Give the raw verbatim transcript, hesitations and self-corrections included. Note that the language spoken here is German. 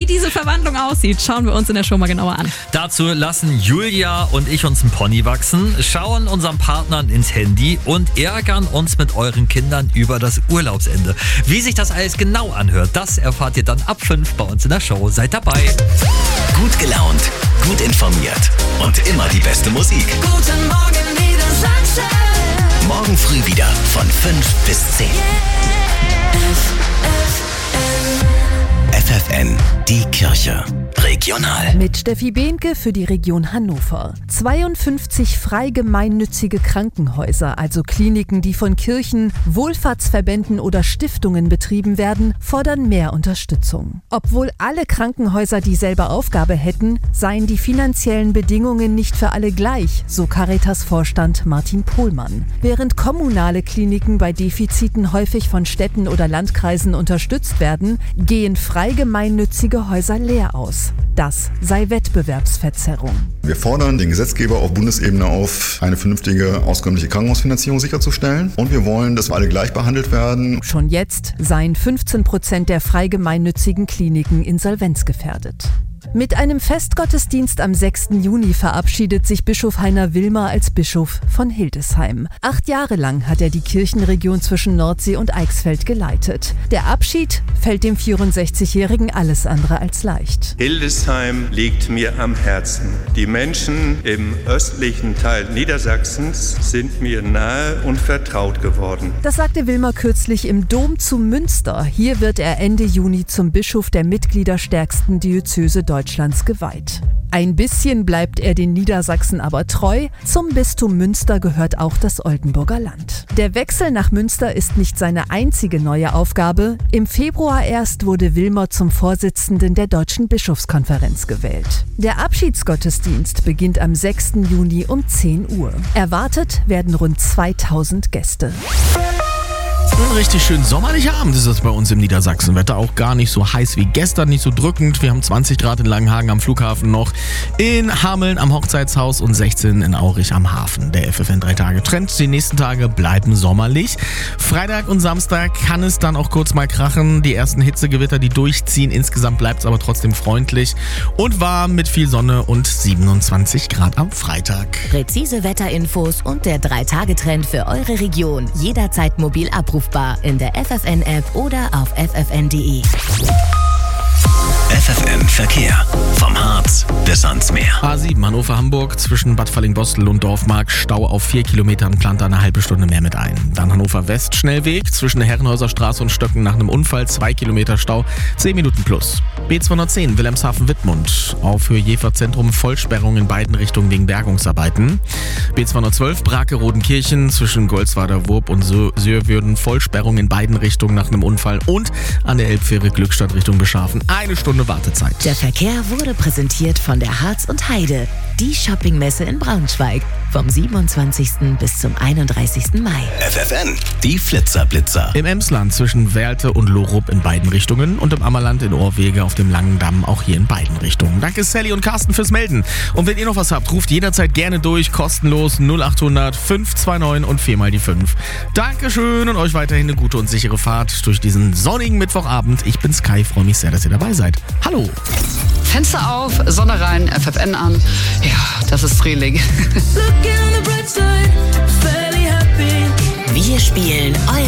diese Verwandlung aussieht, schauen wir uns in der Show mal genauer an. Dazu lassen Julia und ich uns einen Pony wachsen, schauen unseren Partnern ins Handy und ärgern uns mit euren Kindern über das Urlaubsende. Wie sich das alles genau anhört, das erfahrt ihr dann ab fünf bei uns in der Show. Seid dabei. Gut gelaunt, gut informiert und immer die beste Musik. Guten Morgen, Niedersachsen. Morgen früh wieder von fünf bis zehn. F F N, die Kirche. Regional. Mit Steffi Behnke für die Region Hannover. zweiundfünfzig frei gemeinnützige Krankenhäuser, also Kliniken, die von Kirchen, Wohlfahrtsverbänden oder Stiftungen betrieben werden, fordern mehr Unterstützung. Obwohl alle Krankenhäuser dieselbe Aufgabe hätten, seien die finanziellen Bedingungen nicht für alle gleich, so Caritas-Vorstand Martin Pohlmann. Während kommunale Kliniken bei Defiziten häufig von Städten oder Landkreisen unterstützt werden, gehen frei gemeinnützige Häuser leer aus. Das sei Wettbewerbsverzerrung. Wir fordern den Gesetzgeber auf Bundesebene auf, eine vernünftige, auskömmliche Krankenhausfinanzierung sicherzustellen. Und wir wollen, dass wir alle gleich behandelt werden. Schon jetzt seien fünfzehn Prozent der frei gemeinnützigen Kliniken insolvenzgefährdet. Mit einem Festgottesdienst am sechsten Juni verabschiedet sich Bischof Heiner Wilmer als Bischof von Hildesheim. Acht Jahre lang hat er die Kirchenregion zwischen Nordsee und Eichsfeld geleitet. Der Abschied fällt dem vierundsechzigjährigen alles andere als leicht. Hildesheim liegt mir am Herzen. Die Menschen im östlichen Teil Niedersachsens sind mir nahe und vertraut geworden. Das sagte Wilmer kürzlich im Dom zu Münster. Hier wird er Ende Juni zum Bischof der mitgliederstärksten Diözese Deutschlands geweiht. Ein bisschen bleibt er den Niedersachsen aber treu. Zum Bistum Münster gehört auch das Oldenburger Land. Der Wechsel nach Münster ist nicht seine einzige neue Aufgabe. Im Februar erst wurde Wilmer zum Vorsitzenden der Deutschen Bischofskonferenz gewählt. Der Abschiedsgottesdienst beginnt am sechsten Juni um zehn Uhr. Erwartet werden rund zweitausend Gäste. Ein richtig schön sommerlicher Abend ist das bei uns im Niedersachsenwetter. Auch gar nicht so heiß wie gestern, nicht so drückend. Wir haben zwanzig Grad in Langenhagen am Flughafen noch, in Hameln am Hochzeitshaus und sechzehn in Aurich am Hafen. Der F F N drei Tage Trend. Die nächsten Tage bleiben sommerlich. Freitag und Samstag kann es dann auch kurz mal krachen. Die ersten Hitzegewitter, die durchziehen. Insgesamt bleibt es aber trotzdem freundlich und warm mit viel Sonne und siebenundzwanzig Grad am Freitag. Präzise Wetterinfos und der drei Tage Trend für eure Region. Jederzeit mobil abrufbar in der F F N-App oder auf f f n punkt d e. F F N Verkehr. Vom Harz bis ans Meer. A sieben Hannover-Hamburg zwischen Bad Fallingbostel und Dorfmark. Stau auf vier Kilometern, plant da eine halbe Stunde mehr mit ein. Dann Hannover West Schnellweg zwischen der Herrenhäuser Straße und Stöcken nach einem Unfall. zwei Kilometer Stau, zehn Minuten plus. B zweihundertzehn Wilhelmshaven-Wittmund. Auf Höhe Jever-Zentrum Vollsperrung in beiden Richtungen wegen Bergungsarbeiten. B zweihundertzwölf Brake-Rodenkirchen zwischen Goldswader-Wurb und Söhrwürden. Vollsperrung in beiden Richtungen nach einem Unfall. Und an der Elbfähre Glückstadt Richtung Beschafen. Eine Stunde Wartezeit. Der Verkehr wurde präsentiert von der Harz und Heide, die Shoppingmesse in Braunschweig, vom siebenundzwanzigsten bis zum einunddreißigsten Mai. F F N, die Flitzerblitzer. Im Emsland zwischen Werlte und Lorup in beiden Richtungen und im Ammerland in Ohrwege auf dem Langen Damm auch hier in beiden Richtungen. Danke Sally und Carsten fürs Melden. Und wenn ihr noch was habt, ruft jederzeit gerne durch, kostenlos null acht hundert fünf zwei neun und vier mal die fünf. Dankeschön und euch weiterhin eine gute und sichere Fahrt durch diesen sonnigen Mittwochabend. Ich bin Sky, freue mich sehr, dass ihr dabei seid. Hallo! Fenster auf, Sonne rein, F F N an. Ja, das ist Frühling. Wir spielen euer